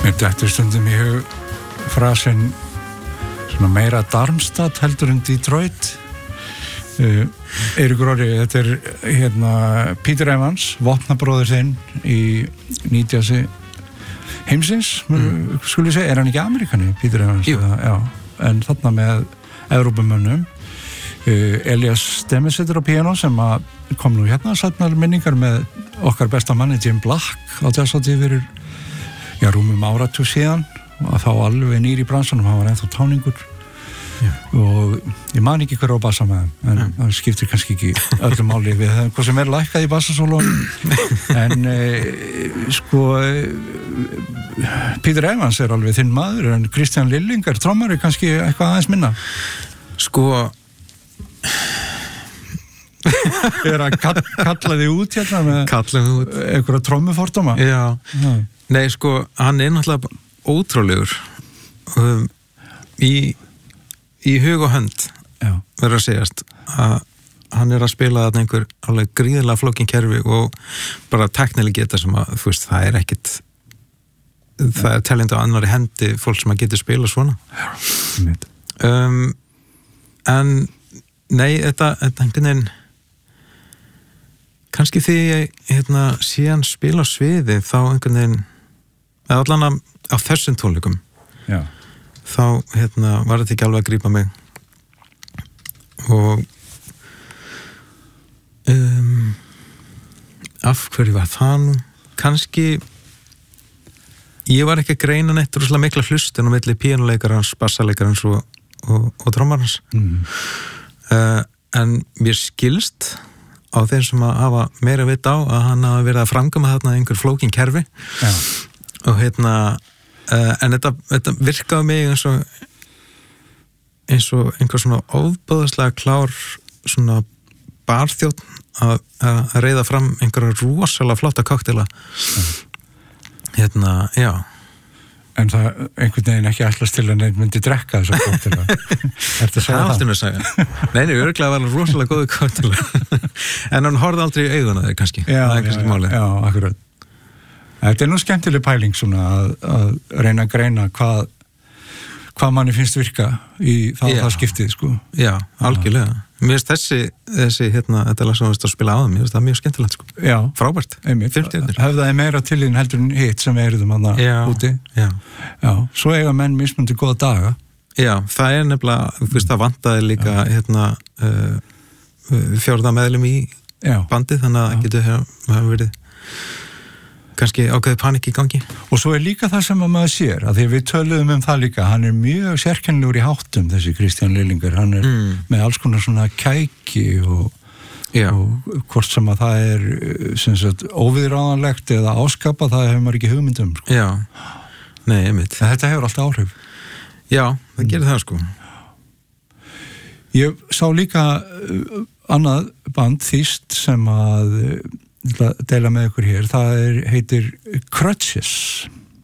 Mér dettur stundum í hug frasinn svona meira Darmstadt heldur en Detroit. Eiríkur Orri, þetta hérna Peter Evans, vopnabróðir þinn í nýtjasi heimsins, skulle ég segja, hann ekki Amerikani, Peter Evans? Jú. Já, en þarna með Evrópumönnum. Elias Stemmi situr á piano sem kom nú hérna sætnar minningar með okkar besta manni Jim Black á jazzhátíð fyrir rúmum áratug síðan og þá alveg nýr í bransanum, hann var ennþá táningur. Já. Og ég man ekki hver á bassa með þeim en það skiptir kannski ekki öllu máli við það hvað sem lækkað í bassasólónum en sko Peter Evans alveg þinn maður en Kristján Lillinger, trommari kannski eitthvað aðeins minna sko að kalla þig út hérna með einhverja trommufordóma. Já. Nei, sko, hann náttúrulega ótrúlegur í hug og hönd verður að segjast að hann að spila þarna einhver alveg gríðarlega flókin kerfi og bara teknileg geta sem að, þú veist, það ekkit það talent á annari hendi fólk sem að geta spila svona. En nei, þetta einhvern veginn kannski því ég síðan spila á sviði þá einhvern veginn eða allan á þessum tónleikum þá var þetta ekki alveg að grípa mig og af hverju var það nú kannski ég var ekki að greina neitt rosalega mikla hlustun á milli píanuleikarans, bassalekarans og trommarans en mér skilst á þeir sem að hafa meira vit á að hann hafa verið að framkvæma þarna einhver flókin kerfi og en þetta virkaði mig eins og einhver svona ofbóðslega klár svona barþjónn að reiða fram einhverja rosalega flotta koktela já en það einhvern veginn ekki ætlast til að neitt myndi drekka þessa koktela ertu að segja það? Nei, örugglega var hann rosalega góðu koktela en hann horfði aldrei í auguna þeir kannski það kannski málið. Já, akkurat þetta nú skemmtileg pæling svona að reyna að greina hvað manni finnst virka í það skiptið sko. Já, algjörlega mér finnst þessi þetta lag sem við að spila á það mér finnst það mjög skemmtilegt sko. Já, frábært, 50 hefðaði meira til þín heldur en hitt sem við erum þarna úti já, svo eiga menn mismundi góða daga já, það nefnilega það vantaði líka fjórða meðlum í bandi þannig að það getur hafa verið kannski ákveðið panik í gangi. Og svo líka það sem að maður sér, að því við töluðum það líka, hann mjög sérkennilegur í háttum þessi Kristján Lillinger, hann með alls konar svona kæki og hvort sem að það sem sagt óviðráðanlegt eða áskapa, það hefur maður ekki hugmyndum. Sko. Já, nei, einmitt. En þetta hefur alltaf áhrif. Já, það gerir það sko. Ég sá líka annað band þýst sem að deila með ykkur hér, það heitir Crutches